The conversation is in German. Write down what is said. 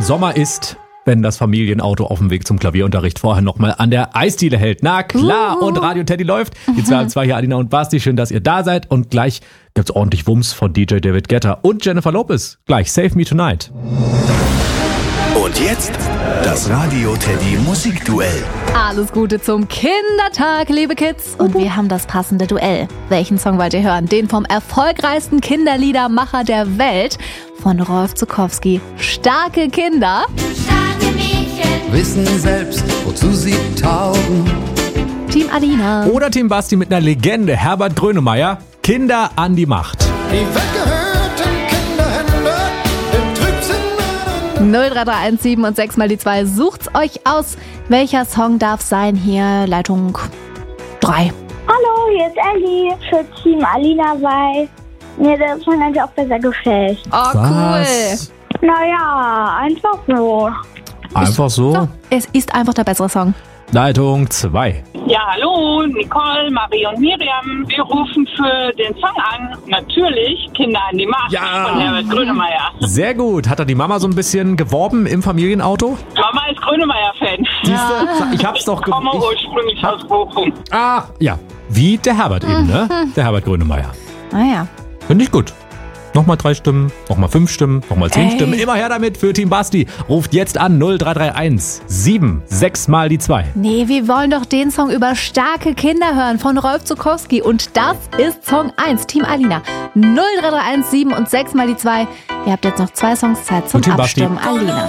Sommer ist, wenn das Familienauto auf dem Weg zum Klavierunterricht vorher nochmal an der Eisdiele hält. Na klar, und Radio Teddy läuft. Die 2 hier, Alina und Basti, schön, dass ihr da seid. Und gleich gibt's ordentlich Wumms von DJ David Guetta und Jennifer Lopez. Gleich Save Me Tonight. Und jetzt das Radio Teddy Musikduell. Alles Gute zum Kindertag, liebe Kids. Und wir haben das passende Duell. Welchen Song wollt ihr hören? Den vom erfolgreichsten Kinderliedermacher der Welt, von Rolf Zuckowski. Starke Kinder. Starke Mädchen wissen selbst, wozu sie taugen. Team Alina. Oder Team Basti mit einer Legende, Herbert Grönemeyer. Kinder an die Macht. Die weggehörten Kinderhände im Trübsinn. 0331 7 und 6 mal die 2. Sucht's euch aus. Welcher Song darf sein? Hier Leitung 3. Hallo, hier ist Ellie für Team Alina, weil mir der Song eigentlich auch besser gefällt. Oh, Was? Naja, einfach so. Einfach so? cool. Es ist einfach der bessere Song. Leitung 2. Ja, hallo, Nicole, Marie und Miriam. Wir rufen für den Song an. Natürlich Kinder an die Macht Ja. von Herbert Grönemeyer. Sehr gut. Hat da die Mama so ein bisschen geworben im Familienauto? Mama ist Grönemeyer-Fan. Siehste, ich hab's doch Ich komme ursprünglich aus Bochum. Ah, ja. Wie der Herbert eben, ne? Der Herbert Grönemeyer. Naja. Finde ich gut. Nochmal 3 Stimmen, nochmal 5 Stimmen, nochmal 10 Stimmen. Immer her damit für Team Basti. Ruft jetzt an 0331 7 6 mal die 2. Nee, wir wollen doch den Song über starke Kinder hören von Rolf Zuckowski. Und das ist Song 1, Team Alina. 0331 7 und 6 mal die 2. Ihr habt jetzt noch 2 Songs Zeit zum Und Team Basti. Abstimmen. Alina.